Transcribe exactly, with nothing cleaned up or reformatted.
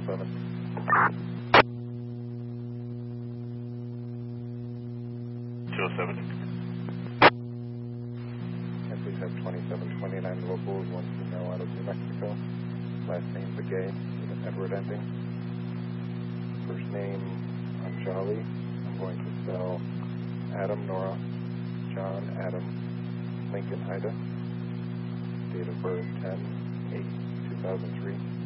seven. two oh seven. And please have twenty-seven twenty-nine locals, one female out of New Mexico. Last name Begay, with an Edward ending. First name Anjali. I'm going to spell Adam Nora, John Adam, Lincoln Ida. Date of birth ten eight two thousand three.